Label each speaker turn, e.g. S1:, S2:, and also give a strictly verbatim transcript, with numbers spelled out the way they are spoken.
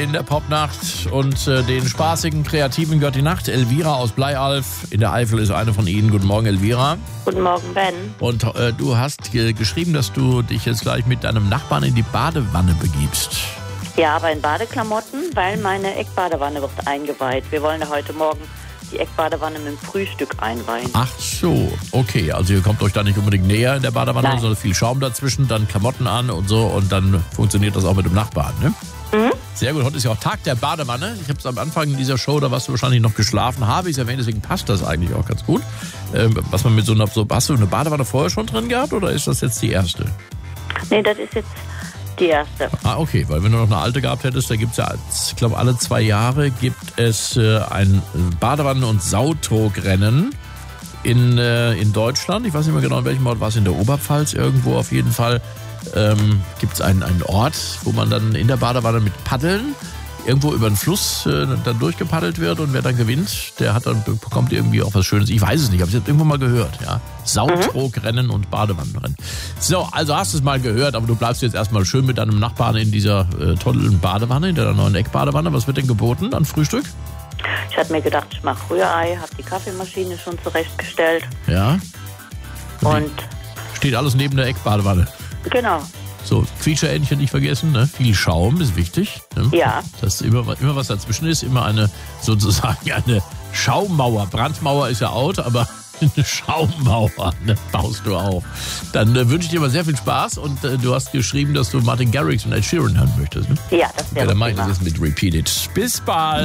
S1: in der Popnacht und äh, den spaßigen, kreativen gehört die Nacht. Elvira aus Bleialf in der Eifel ist eine von Ihnen. Guten Morgen, Elvira.
S2: Guten Morgen, Ben.
S1: Und äh, du hast äh, geschrieben, dass du dich jetzt gleich mit deinem Nachbarn in die Badewanne begibst.
S2: Ja, aber in Badeklamotten, weil meine Eckbadewanne wird eingeweiht. Wir wollen ja heute Morgen die Eckbadewanne mit dem Frühstück einweihen.
S1: Ach so, okay. Also ihr kommt euch da nicht unbedingt näher in der Badewanne,
S2: Nein.
S1: sondern viel Schaum dazwischen, dann Klamotten an und so und dann funktioniert das auch mit dem Nachbarn, ne?
S2: Mhm.
S1: Sehr gut, heute ist ja auch Tag der Badewanne. Ich habe es am Anfang dieser Show, da warst du wahrscheinlich noch geschlafen, habe ich es erwähnt, deswegen passt das eigentlich auch ganz gut. Ähm, was man mit so einer, so, hast du eine Badewanne vorher schon drin gehabt oder ist das jetzt die erste?
S2: Nee, das ist jetzt die erste.
S1: Ah, okay, weil wenn du noch eine alte gehabt hättest, da gibt es ja, ich glaube, alle zwei Jahre gibt es äh, ein Badewannen- und Sautrogrennen in, äh, in Deutschland. Ich weiß nicht mehr genau, in welchem Ort war es, in der Oberpfalz irgendwo auf jeden Fall. Ähm, gibt es einen, einen Ort, wo man dann in der Badewanne mit Paddeln irgendwo über den Fluss äh, dann durchgepaddelt wird und wer dann gewinnt, der hat dann bekommt irgendwie auch was Schönes. Ich weiß es nicht, habe es jetzt irgendwo mal gehört. Ja, Sautrogrennen und Badewannenrennen. So, also hast du es mal gehört, aber du bleibst jetzt erstmal schön mit deinem Nachbarn in dieser äh, tollen Badewanne, in der neuen Eckbadewanne. Was wird denn geboten an Frühstück?
S2: Ich hatte mir gedacht, ich mache Rührei, habe die Kaffeemaschine schon zurechtgestellt.
S1: Ja.
S2: Und
S1: Steht alles neben der Eckbadewanne.
S2: genau,
S1: So, Quietscheentchen nicht vergessen, ne? Viel Schaum ist wichtig. Ne?
S2: ja.
S1: Dass immer, immer was dazwischen ist, immer eine, sozusagen eine Schaummauer. Brandmauer ist ja out, aber eine Schaummauer, ne, baust du auf. Dann äh, wünsche ich dir mal sehr viel Spaß und äh, du hast geschrieben, dass du Martin Garrix und Ed Sheeran hören möchtest. Ne?
S2: Ja, das
S1: Ja,
S2: wäre
S1: dann mach ich das
S2: prima.
S1: jetzt mit Repeat It. Bis bald!